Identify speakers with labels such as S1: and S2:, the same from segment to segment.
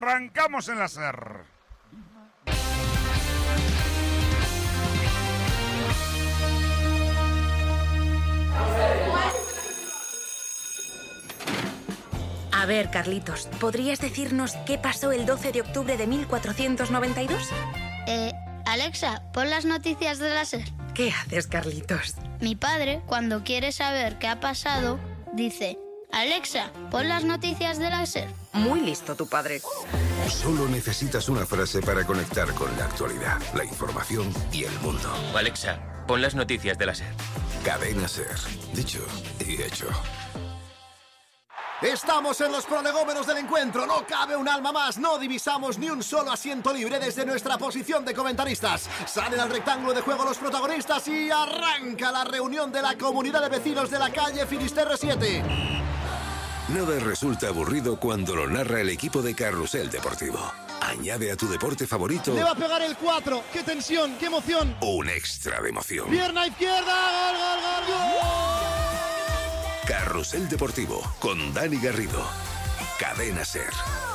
S1: Arrancamos en la SER.
S2: A ver, Carlitos, ¿podrías decirnos qué pasó el 12 de octubre de 1492?
S3: Alexa, pon las noticias de la SER.
S2: ¿Qué haces, Carlitos?
S3: Mi padre, cuando quiere saber qué ha pasado, dice: Alexa, pon las noticias de la SER.
S2: Muy listo tu padre.
S4: Solo necesitas una frase para conectar con la actualidad, la información y el mundo.
S5: Alexa, pon las noticias de la SER.
S4: Cadena SER. Dicho y hecho.
S6: Estamos en los prolegómenos del encuentro. No cabe un alma más. No divisamos ni un solo asiento libre desde nuestra posición de comentaristas. Salen al rectángulo de juego los protagonistas y arranca la reunión de la comunidad de vecinos de la calle Finisterre 7.
S4: Nada resulta aburrido cuando lo narra el equipo de Carrusel Deportivo. Añade a tu deporte favorito...
S7: Le va a pegar el 4. ¡Qué tensión! ¡Qué emoción!
S4: Un extra de emoción.
S7: ¡Pierna izquierda! ¡Gol, gol, gol, gol!
S4: Carrusel Deportivo con Dani Garrido. Cadena SER.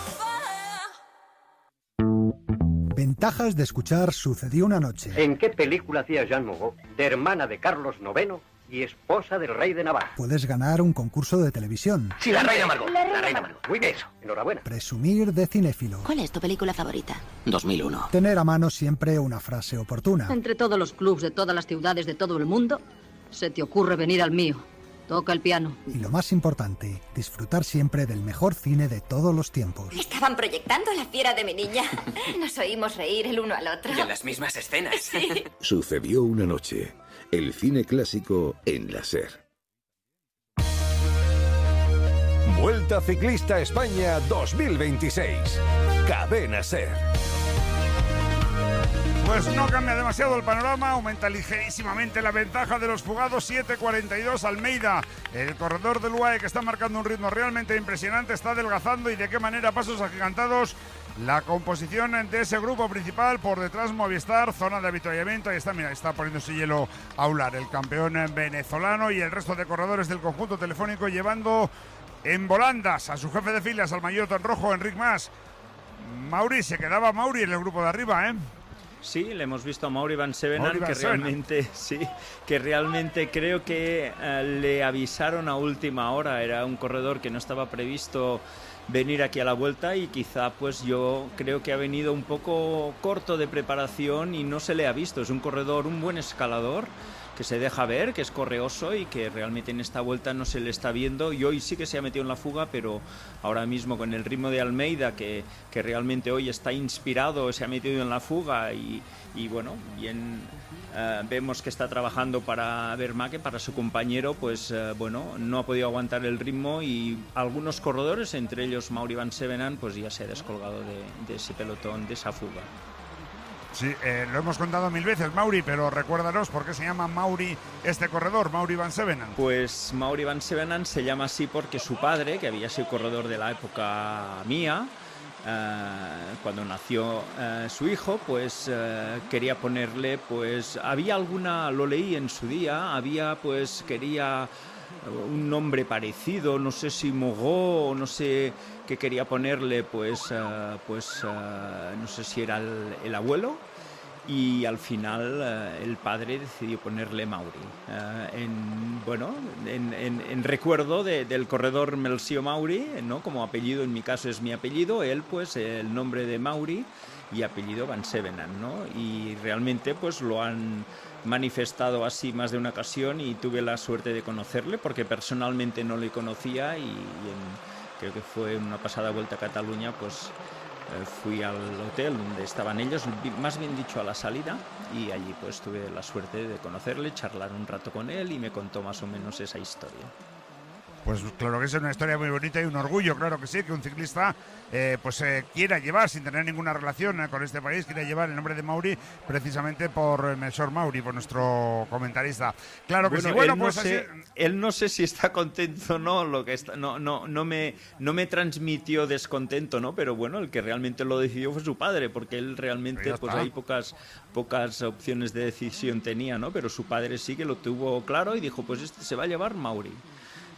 S8: Ventajas de escuchar Sucedió una noche.
S9: ¿En qué película hacía Jean Moreau de hermana de Carlos IX y esposa del rey de Navarra?
S8: Puedes ganar un concurso de televisión.
S9: Sí, la reina Margot. La reina Margot. Muy bien, eso. Enhorabuena.
S8: Presumir de cinéfilo.
S10: ¿Cuál es tu película favorita?
S11: 2001.
S8: Tener a mano siempre una frase oportuna.
S12: Entre todos los clubs de todas las ciudades de todo el mundo, se te ocurre venir al mío. Toca el piano.
S8: Y lo más importante, disfrutar siempre del mejor cine de todos los tiempos.
S13: Estaban proyectando La fiera de mi niña. Nos oímos reír el uno al otro.
S5: Y en las mismas escenas.
S13: Sí.
S4: Sucedió una noche. El cine clásico en la SER.
S14: Vuelta Ciclista España 2026. Cadena SER.
S1: Pues no cambia demasiado el panorama, aumenta ligerísimamente la ventaja de los fugados. 7:42 Almeida, el corredor del UAE, que está marcando un ritmo realmente impresionante, está adelgazando y de qué manera, pasos agigantados. La composición de ese grupo principal, por detrás Movistar, zona de avituallamiento, ahí está, mira, está poniéndose hielo Aular, el campeón venezolano, y el resto de corredores del conjunto telefónico llevando en volandas a su jefe de filas, al maillot rojo, Enric Mas. Mauri, se quedaba Mauri en el grupo de arriba, ¿eh?
S15: Sí, le hemos visto a Mauri Van Sevenant, que realmente creo que le avisaron a última hora. Era un corredor que no estaba previsto venir aquí a la Vuelta y quizá pues yo creo que ha venido un poco corto de preparación y no se le ha visto. Es un corredor, un buen escalador, que se deja ver, que es correoso y que realmente en esta Vuelta no se le está viendo, y hoy sí que se ha metido en la fuga, pero ahora mismo con el ritmo de Almeida, que realmente hoy está inspirado, se ha metido en la fuga y bueno, bien, vemos que está trabajando para Vermaeke, para su compañero, pues bueno, no ha podido aguantar el ritmo, y algunos corredores, entre ellos Mauri Van Sevenant, pues ya se ha descolgado de ese pelotón, de esa fuga.
S1: Sí, lo hemos contado mil veces, Mauri, pero recuérdanos por qué se llama Mauri este corredor, Mauri Van Sevenant.
S15: Pues Mauri Van Sevenant se llama así porque su padre, que había sido corredor de la época mía, cuando nació su hijo, pues quería ponerle, pues había alguna, lo leí en su día, había pues quería un nombre parecido, no sé si Mogó, no sé qué quería ponerle, pues no sé si era el abuelo, y al final el padre decidió ponerle Mauri, en recuerdo del corredor Melcior Mauri, ¿no? Como apellido, en mi caso es mi apellido, él pues el nombre de Mauri y apellido Van Sevenant, ¿no? Y realmente pues lo han manifestado así más de una ocasión, y tuve la suerte de conocerle porque personalmente no le conocía, creo que fue una pasada Vuelta a Cataluña, pues fui al hotel donde estaban ellos, más bien dicho a la salida, y allí pues tuve la suerte de conocerle, charlar un rato con él, y me contó más o menos esa historia.
S1: Pues claro que es una historia muy bonita y un orgullo, claro que sí, que un ciclista quiera llevar, sin tener ninguna relación con este país, quiera llevar el nombre de Mauri precisamente por Melcior Mauri, por nuestro comentarista. Claro que sí. Bueno, pues
S15: él no sé si está contento o no, lo que está, no me transmitió descontento, ¿no? Pero bueno, el que realmente lo decidió fue su padre, porque él realmente pues hay pocas opciones de decisión tenía, ¿no? Pero su padre sí que lo tuvo claro y dijo, pues este se va a llevar Mauri.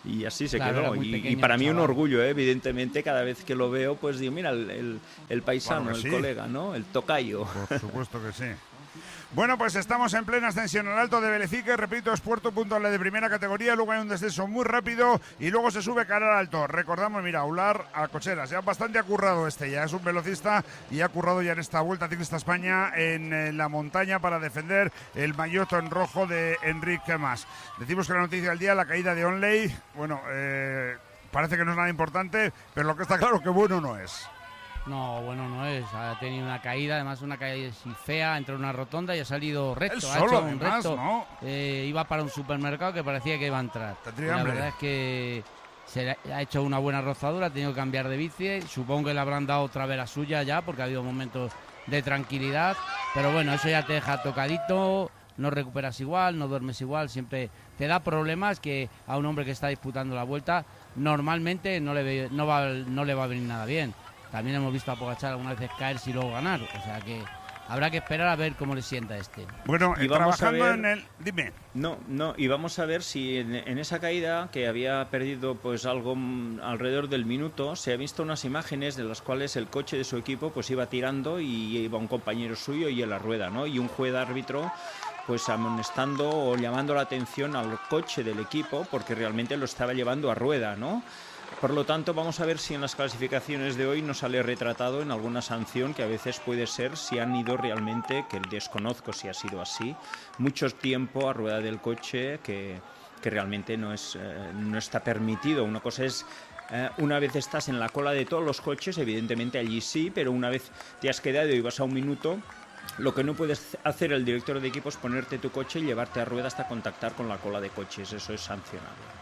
S15: Y así se
S10: Claro,
S15: quedó. Y para mí un orgullo, evidentemente, cada vez que lo veo, pues digo, mira, el paisano,
S1: Claro que sí.
S15: colega, ¿no? El tocayo.
S1: Por supuesto que sí. Bueno, pues estamos en plena ascensión al Alto de Velecique, repito, es puerto puntuable de primera categoría, luego hay un descenso muy rápido y luego se sube cara al Alto. Recordamos, mira, Aular a Cocheras, ya bastante ha currado ya es un velocista y ha currado ya en esta Vuelta Ciclista España en la montaña para defender el maillot en rojo de Enrique Mas. Decimos que la noticia del día, la caída de Onley, bueno, parece que no es nada importante, pero lo que está claro que bueno no es.
S10: No, bueno, no es. Ha tenido una caída, además una caída así fea, entró en una rotonda y ha salido recto.
S1: Él
S10: Ha
S1: solo,
S10: hecho un
S1: además,
S10: recto.
S1: ¿no?
S10: Iba para un supermercado que parecía que iba a entrar.
S1: Tendría
S10: La
S1: hambre.
S10: verdad es que se ha hecho una buena rozadura, ha tenido que cambiar de bici. Supongo que le habrán dado otra vez la suya ya, porque ha habido momentos de tranquilidad. Pero bueno, eso ya te deja tocadito, no recuperas igual, no duermes igual, siempre te da problemas que a un hombre que está disputando la Vuelta normalmente no le va a venir nada bien. También hemos visto a Pogačar algunas veces caerse y luego ganar, o sea que habrá que esperar a ver cómo le sienta este.
S1: Bueno,
S15: Y vamos
S1: trabajando
S15: a ver-
S1: en el... Dime.
S15: No, y vamos a ver si en esa caída, que había perdido pues algo alrededor del minuto, se ha visto unas imágenes de las cuales el coche de su equipo pues iba tirando y iba un compañero suyo y en la rueda, ¿no? Y un juez árbitro pues amonestando o llamando la atención al coche del equipo porque realmente lo estaba llevando a rueda, ¿no? Por lo tanto, vamos a ver si en las clasificaciones de hoy nos sale retratado en alguna sanción, que a veces puede ser si han ido realmente, que desconozco si ha sido así, mucho tiempo a rueda del coche que realmente no está permitido. Una cosa es, una vez estás en la cola de todos los coches, evidentemente allí sí, pero una vez te has quedado y vas a un minuto, lo que no puedes hacer el director de equipo es ponerte tu coche y llevarte a rueda hasta contactar con la cola de coches. Eso es sancionable.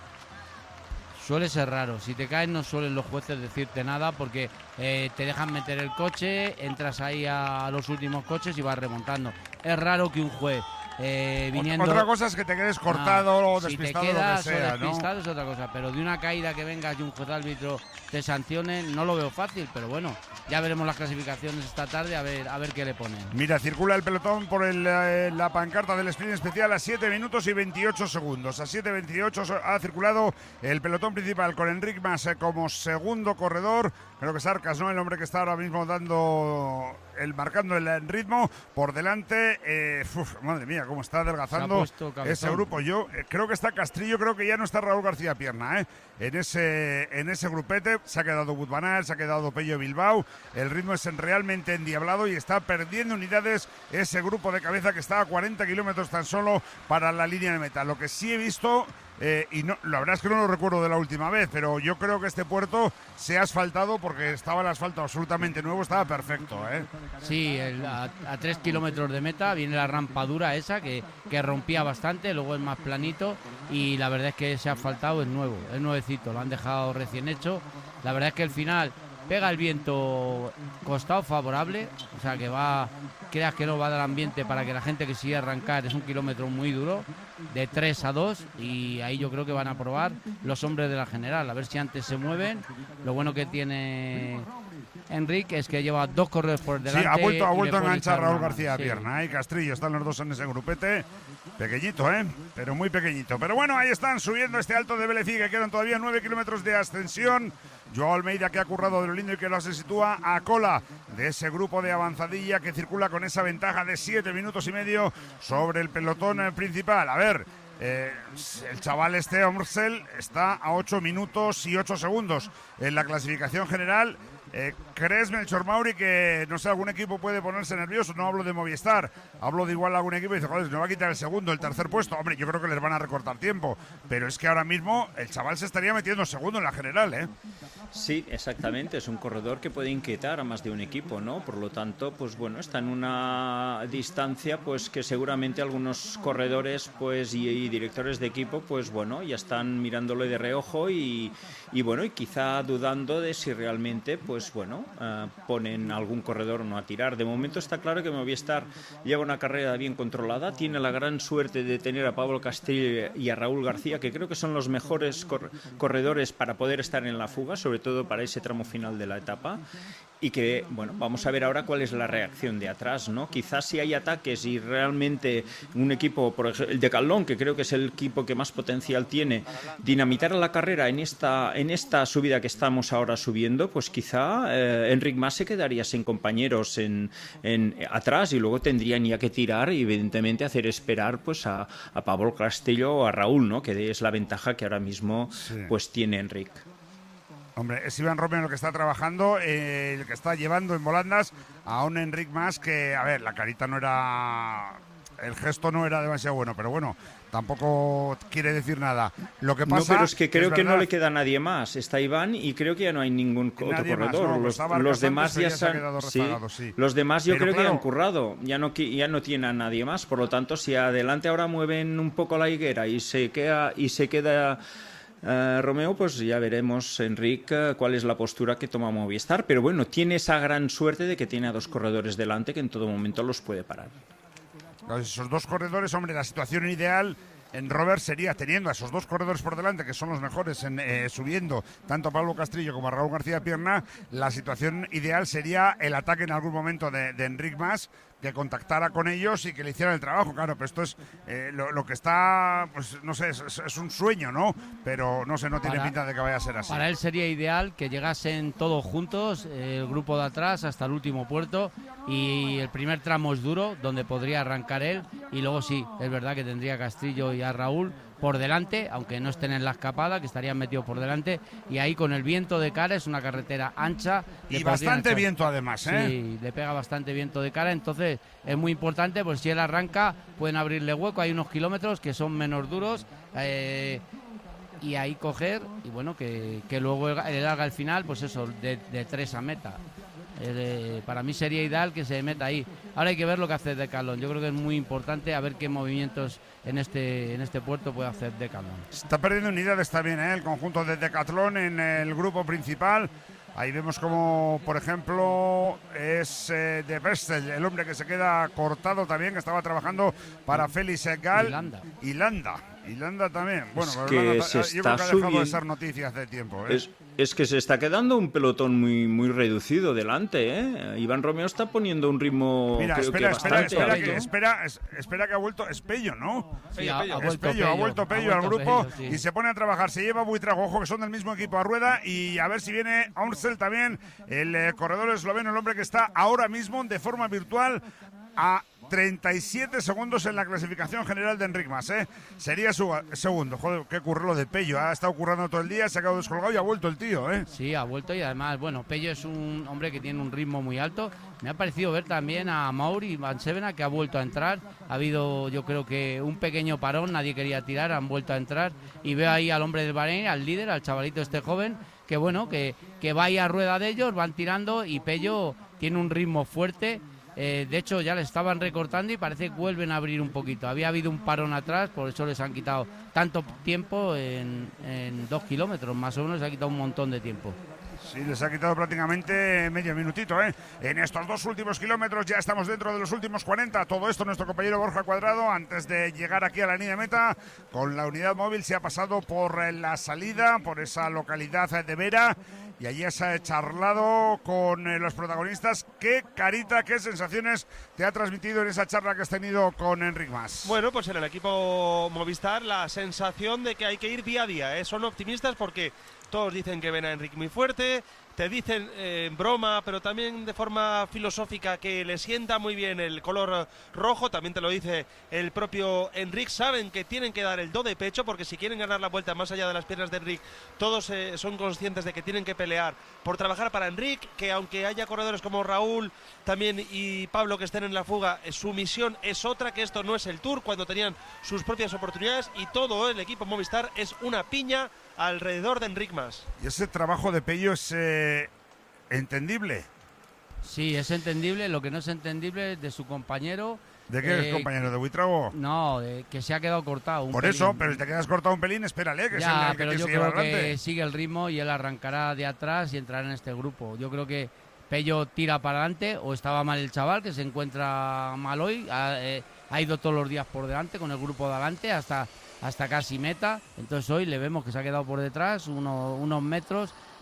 S10: Suele ser raro, si te caes no suelen los jueces decirte nada porque te dejan meter el coche, entras ahí a los últimos coches y vas remontando. Es raro que un juez viniendo...
S1: Otra cosa es que te quedes cortado o
S10: si
S1: despistado,
S10: te quedas
S1: lo que sea,
S10: o despistado es otra cosa, pero de una caída que vengas y un juez árbitro te sancione, no lo veo fácil, pero bueno, ya veremos las clasificaciones esta tarde a ver qué le ponen.
S1: Mira, circula el pelotón por la pancarta del sprint especial a 7 minutos y 28 segundos. A 7:28 ha circulado el pelotón principal con Enric Mas como segundo corredor. Creo que es Arcas, ¿no? El hombre que está ahora mismo marcando el ritmo. Por delante, madre mía, cómo está adelgazando ese grupo. Yo creo que está Castrillo, creo que ya no está Raúl García Pierna, en ese grupete. Se ha quedado Wout van Aert, se ha quedado Pello Bilbao. El ritmo es realmente endiablado y está perdiendo unidades ese grupo de cabeza que está a 40 kilómetros tan solo para la línea de meta. Lo que sí he visto, y no, la verdad es que no lo recuerdo de la última vez, pero yo creo que este puerto se ha asfaltado porque estaba el asfalto absolutamente nuevo, estaba perfecto,
S10: Sí, a 3 kilómetros de meta viene la rampa dura esa que rompía bastante, luego es más planito y la verdad es que ese asfaltado es nuevo, es nuevecito, lo han dejado recién hecho. La verdad es que el final pega el viento costado favorable, o sea que creas que no va a dar ambiente para que la gente que sigue arrancar. Es un kilómetro muy duro, de 3 a 2, y ahí yo creo que van a probar los hombres de la general, a ver si antes se mueven. Lo bueno que tiene Enrique es que lleva 2 corredores por delante.
S1: Sí, ha vuelto a
S10: puede
S1: enganchar
S10: echar
S1: Raúl
S10: mano.
S1: García
S10: Sí.
S1: Pierna y Castrillo, están los dos en ese grupete. Pequeñito, pero muy pequeñito. Pero bueno, ahí están subiendo este Alto de Velecique, quedan todavía 9 kilómetros de ascensión. Joao Almeida, que ha currado de lo lindo y que lo se sitúa a cola de ese grupo de avanzadilla que circula con esa ventaja de 7 minutos y medio sobre el pelotón principal. A ver, el chaval Omrsel está a 8 minutos y 8 segundos en la clasificación general. ¿Crees, Melchor Mauri, que no sé, algún equipo puede ponerse nervioso? No hablo de Movistar, hablo de igual algún equipo y dice, joder, no va a quitar el segundo, el tercer puesto. Hombre, yo creo que les van a recortar tiempo, pero es que ahora mismo el chaval se estaría metiendo segundo en la general,
S15: Sí, exactamente, es un corredor que puede inquietar a más de un equipo, ¿no? Por lo tanto, pues bueno, está en una distancia pues que seguramente algunos corredores pues y directores de equipo pues bueno, ya están mirándole de reojo y bueno, y quizá dudando de si realmente pues bueno, ponen algún corredor o no a tirar. De momento está claro que Movistar lleva una carrera bien controlada, tiene la gran suerte de tener a Pablo Castillo y a Raúl García, que creo que son los mejores corredores para poder estar en la fuga, sobre todo para ese tramo final de la etapa. Y que, bueno, vamos a ver ahora cuál es la reacción de atrás, ¿no? Quizás si hay ataques y realmente un equipo, por ejemplo, el Decathlon, que creo que es el equipo que más potencial tiene, dinamitar la carrera en esta subida que estamos ahora subiendo, pues quizá Enric Mas se quedaría sin compañeros en atrás y luego tendrían ya que tirar y evidentemente hacer esperar pues a Pablo Castillo o a Raúl, ¿no? Que es la ventaja que ahora mismo pues tiene Enric.
S1: Hombre, es Iván Romeo el que está trabajando, el que está llevando en volandas a un Enric Mas que, a ver, la carita no era... El gesto no era demasiado bueno, pero bueno, tampoco quiere decir nada. Lo que pasa...
S15: No, pero es que creo que no le queda nadie más. Está Iván y creo que ya no hay ningún otro corredor.
S1: No, los demás ya se han...
S15: Los demás yo creo
S1: claro,
S15: que han currado. Ya no tiene a nadie más. Por lo tanto, si adelante ahora mueven un poco la higuera y se queda Romeo, pues ya veremos, Enric, cuál es la postura que toma Movistar. Pero bueno, tiene esa gran suerte de que tiene a dos corredores delante que en todo momento los puede parar.
S1: Esos dos corredores, hombre, la situación ideal en Robert sería, teniendo a esos dos corredores por delante, que son los mejores subiendo, tanto a Pablo Castillo como a Raúl García Pierna, la situación ideal sería el ataque en algún momento de Enric Mas, que contactara con ellos y que le hicieran el trabajo, claro, pero esto es lo que está, pues no sé, es un sueño, ¿no? Pero no sé, no tiene pinta de que vaya a ser así.
S10: Para él sería ideal que llegasen todos juntos, el grupo de atrás hasta el último puerto, y el primer tramo es duro, donde podría arrancar él, y luego sí, es verdad que tendría a Castillo y a Raúl por delante, aunque no estén en la escapada, que estarían metidos por delante, y ahí con el viento de cara, es una carretera ancha.
S1: Y bastante viento además, ¿eh?
S10: Sí, le pega bastante viento de cara, entonces es muy importante, pues si él arranca, pueden abrirle hueco, hay unos kilómetros que son menos duros, y ahí coger, y bueno, que luego él haga el final, pues eso, de 3 a meta. Para mí sería ideal que se meta ahí. Ahora hay que ver lo que hace Decathlon. Yo creo que es muy importante a ver qué movimientos en este puerto puede hacer Decathlon.
S1: Está perdiendo unidades también, el conjunto de Decathlon en el grupo principal. Ahí vemos como, por ejemplo, es de Bestel, el hombre que se queda cortado también, que estaba trabajando para Félix Gal. Ilanda también. Bueno,
S15: es
S1: pero
S15: que
S1: yo creo que ha dejado de ser noticias de tiempo.
S15: Es que se está quedando un pelotón muy, muy reducido delante, Iván Romeo está poniendo un ritmo.
S1: Mira,
S15: espera
S1: que ha vuelto Espello, ¿no?
S10: Sí,
S1: ha vuelto Pello al grupo, Pello, sí. Y se pone a trabajar. Se lleva Buitrago, ojo, que son del mismo equipo a rueda, y a ver si viene Aunsel también, el corredor esloveno, el hombre que está ahora mismo de forma virtual a 37 segundos en la clasificación general de Enric Mas, Sería su segundo. Joder, qué curro lo de Pello. Ha estado currando todo el día, se ha quedado descolgado y ha vuelto el tío,
S10: Sí, ha vuelto, y además, bueno, Pello es un hombre que tiene un ritmo muy alto. Me ha parecido ver también a Mauri Van Sevena, que ha vuelto a entrar. Ha habido, yo creo que un pequeño parón, nadie quería tirar, han vuelto a entrar. Y veo ahí al hombre del Bahrein, al líder, al chavalito este joven, que bueno, que va ahí a rueda de ellos, van tirando, y Pello tiene un ritmo fuerte. De hecho, ya le estaban recortando y parece que vuelven a abrir un poquito. Había habido un parón atrás, por eso les han quitado tanto tiempo en 2 kilómetros, más o menos, les ha quitado un montón de tiempo.
S1: Sí, les ha quitado prácticamente medio minutito, En estos 2 últimos kilómetros ya estamos dentro de los últimos 40. Todo esto nuestro compañero Borja Cuadrado, antes de llegar aquí a la línea de meta, con la unidad móvil se ha pasado por la salida, por esa localidad de Vera, y allí se ha charlado con los protagonistas. ¿Qué carita, qué sensaciones te ha transmitido en esa charla que has tenido con Enric Mas?
S11: Bueno, pues en el equipo Movistar la sensación de que hay que ir día a día, Son optimistas porque todos dicen que ven a Enric muy fuerte, te dicen en broma, pero también de forma filosófica, que le sienta muy bien el color rojo. También te lo dice el propio Enric. Saben que tienen que dar el do de pecho, porque si quieren ganar la vuelta más allá de las piernas de Enric, todos son conscientes de que tienen que pelear por trabajar para Enric, que aunque haya corredores como Raúl también y Pablo que estén en la fuga, su misión es otra, que esto no es el Tour, cuando tenían sus propias oportunidades, y todo el equipo Movistar es una piña alrededor de Enric Mas.
S1: Y ese trabajo de Pello es entendible.
S10: Sí, es entendible. Lo que no es entendible es de su compañero.
S1: ¿De qué es compañero? ¿De Buitrago?
S10: No, que se ha quedado cortado
S1: por pelín. Eso, pero si te quedas cortado un pelín, espérale, que
S10: ya,
S1: es el
S10: pero
S1: que
S10: yo
S1: se
S10: creo
S1: lleva adelante.
S10: Que sigue el ritmo y él arrancará de atrás y entrará en este grupo. Yo creo que Pello tira para adelante, o estaba mal el chaval, que se encuentra mal hoy. Ha ido todos los días por delante con el grupo de adelante hasta casi meta. Entonces hoy le vemos que se ha quedado por detrás unos metros.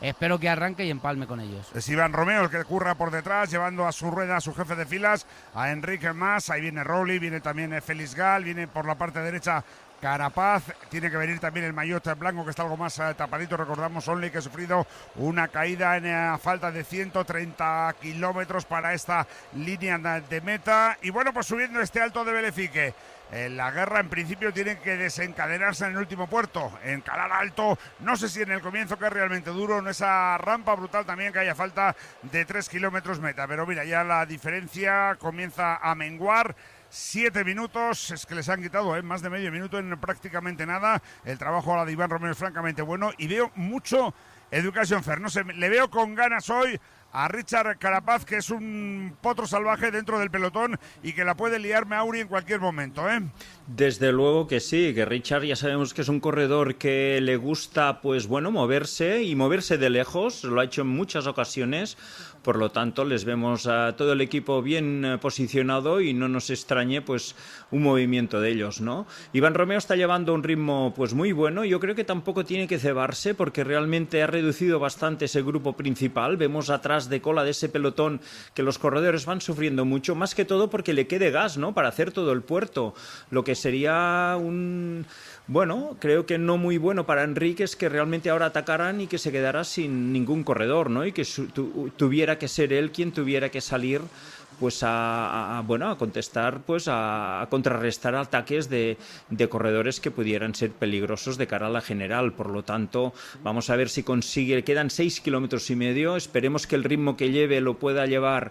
S10: espero que arranque y empalme con ellos.
S1: Es Iván Romeo el que curra por detrás, llevando a su rueda a su jefe de filas, a Enrique Mas. Ahí viene Rowley, viene también Félix Gal, viene por la parte derecha Carapaz, tiene que venir también el maillot blanco que está algo más tapadito. Recordamos Only que ha sufrido una caída a falta de 130 kilómetros para esta línea de meta. Y bueno, pues subiendo este Alto de Belefique. La guerra en principio tiene que desencadenarse en el último puerto, encarar alto, no sé si en el comienzo, que es realmente duro, en esa rampa brutal también, que haya falta de 3 kilómetros meta, pero mira, ya la diferencia comienza a menguar. 7 minutos, es que les han quitado más de medio minuto en prácticamente nada. El trabajo ahora de Iván Romeo es francamente bueno y veo mucho Education First, no sé, le veo con ganas hoy a Richard Carapaz, que es un potro salvaje dentro del pelotón y que la puede liar Mauri en cualquier momento, ¿eh?
S15: Desde luego que sí, que Richard ya sabemos que es un corredor que le gusta, pues bueno, moverse y moverse de lejos, lo ha hecho en muchas ocasiones, por lo tanto les vemos a todo el equipo bien posicionado y no nos extrañe pues un movimiento de ellos, ¿no? Iván Romeo está llevando un ritmo pues muy bueno, yo creo que tampoco tiene que cebarse porque realmente ha reducido bastante ese grupo principal, vemos atrás de cola de ese pelotón que los corredores van sufriendo mucho, más que todo porque le quede gas, ¿no?, para hacer todo el puerto, lo que sería un... Bueno, creo que no muy bueno para Enrique es que realmente ahora atacaran y que se quedara sin ningún corredor, ¿no? Y que tuviera que ser él quien tuviera que salir pues a contestar, pues a contrarrestar ataques de corredores que pudieran ser peligrosos de cara a la general. Por lo tanto, vamos a ver si consigue. Quedan 6,5 kilómetros. Esperemos que el ritmo que lleve lo pueda llevar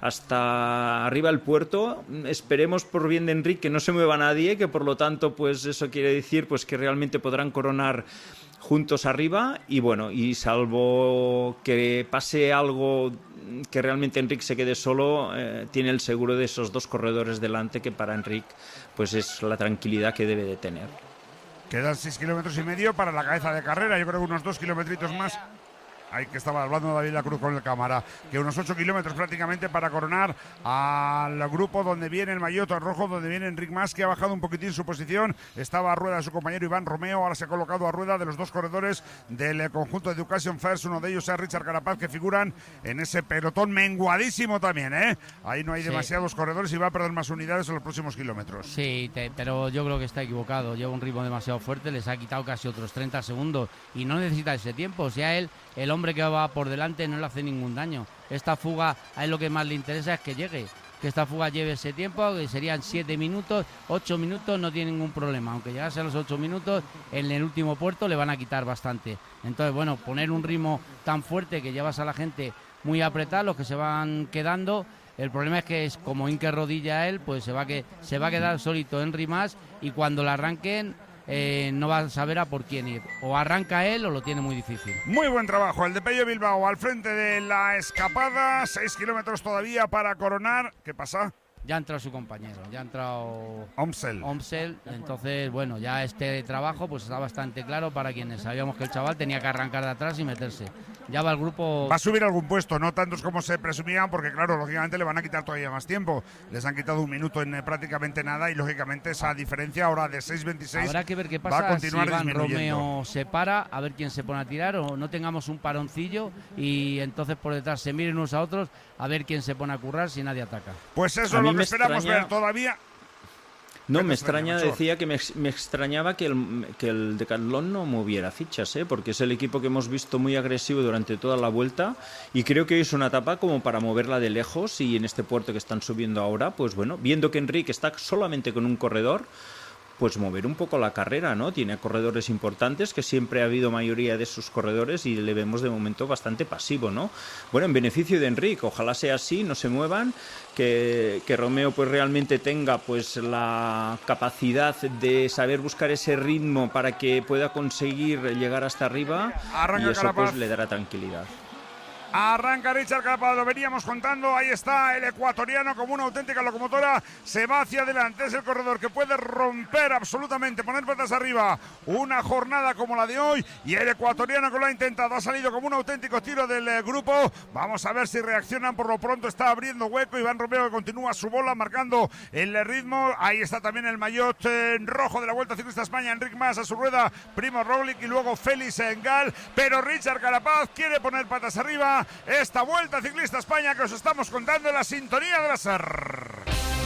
S15: hasta arriba del puerto. Esperemos por bien de Enrique que no se mueva nadie, que por lo tanto pues eso quiere decir pues que realmente podrán coronar juntos arriba y bueno, y salvo que pase algo que realmente Enrique se quede solo, tiene el seguro de esos dos corredores delante, que para Enrique pues es la tranquilidad que debe de tener.
S1: Quedan 6,5 kilómetros para la cabeza de carrera, yo creo que unos 2 kilometritos más. Ahí que estaba hablando David La Cruz con el cámara, que unos 8 kilómetros prácticamente para coronar al grupo donde viene el maillot rojo, donde viene Enric Mas, que ha bajado un poquitín su posición. Estaba a rueda de su compañero Iván Romeo, ahora se ha colocado a rueda de los dos corredores del conjunto de Education First. Uno de ellos es Richard Carapaz, que figuran en ese pelotón menguadísimo también, ¿eh? Ahí no hay demasiados corredores y va a perder más unidades en los próximos kilómetros.
S10: Sí, pero yo creo que está equivocado. Lleva un ritmo demasiado fuerte, les ha quitado casi otros 30 segundos y no necesita ese tiempo. O sea, el hombre que va por delante no le hace ningún daño. Esta fuga, a él lo que más le interesa es que llegue, que esta fuga lleve ese tiempo, que serían 7 minutos, 8 minutos, no tiene ningún problema. Aunque llegase a los 8 minutos, en el último puerto le van a quitar bastante. Entonces, bueno, poner un ritmo tan fuerte que llevas a la gente muy apretada, los que se van quedando. El problema es que es como hinque rodilla a él, pues se va a quedar solito Enric Mas y cuando la arranquen no va a saber a por quién ir. O arranca él o lo tiene muy difícil.
S1: Muy buen trabajo el de Pello Bilbao al frente de la escapada. 6 kilómetros todavía para coronar. ¿Qué pasa?
S10: Ya ha entrado su compañero, ya ha entrado
S1: Omsel.
S10: Entonces, bueno, ya este trabajo pues está bastante claro para quienes sabíamos que el chaval tenía que arrancar de atrás y meterse. Ya va el grupo...
S1: Va a subir algún puesto, no tantos como se presumían, porque claro, lógicamente le van a quitar todavía más tiempo. Les han quitado un minuto en prácticamente nada y lógicamente esa diferencia ahora de 6.26
S10: habrá que ver qué pasa,
S1: va a continuar
S10: si Iván
S1: disminuyendo.
S10: Romeo se para, a ver quién se pone a tirar o no tengamos un paroncillo y entonces por detrás se miren unos a otros a ver quién se pone a currar si nadie ataca.
S1: Pues eso es lo que esperamos ver todavía.
S15: No, me extraña, decía que me extrañaba que el Decathlon no moviera fichas, porque es el equipo que hemos visto muy agresivo durante toda la vuelta y creo que es una etapa como para moverla de lejos y en este puerto que están subiendo ahora, pues bueno, viendo que Enrique está solamente con un corredor, pues mover un poco la carrera, ¿no? Tiene corredores importantes, que siempre ha habido mayoría de sus corredores y le vemos de momento bastante pasivo, ¿no? Bueno, en beneficio de Enrique, ojalá sea así, no se muevan, que Romeo pues realmente tenga pues la capacidad de saber buscar ese ritmo para que pueda conseguir llegar hasta arriba.
S1: Arranca
S15: y eso
S1: Carapaz.
S15: pues le dará tranquilidad.
S1: Arranca Richard Carapaz, lo veníamos contando. Ahí está el ecuatoriano como una auténtica locomotora. Se va hacia adelante. Es el corredor que puede romper absolutamente, poner patas arriba una jornada como la de hoy. Y el ecuatoriano que lo ha intentado ha salido como un auténtico tiro del grupo. Vamos a ver si reaccionan. Por lo pronto está abriendo hueco. Iván Romero que continúa su bola marcando el ritmo. Ahí está también el maillot rojo de la Vuelta Ciclista España. Enric Mas a su rueda. Primo Roglic y luego Félix Engal. Pero Richard Carapaz quiere poner patas arriba esta Vuelta Ciclista España que os estamos contando en la sintonía de la SER.